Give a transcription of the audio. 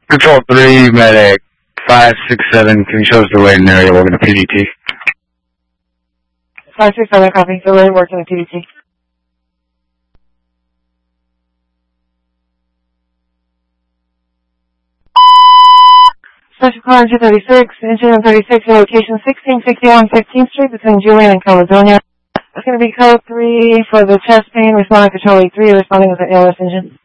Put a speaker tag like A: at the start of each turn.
A: Control 3, medic 567, can you show us the way in an area working a PDT?
B: 567, copy. The way working a PDT. Special car on 236, engine on 36, location 1661 15th Street between Julian and Caledonia. It's going to be code 3 for the chest pain, responding to Charlie 3, responding with an ALS engine.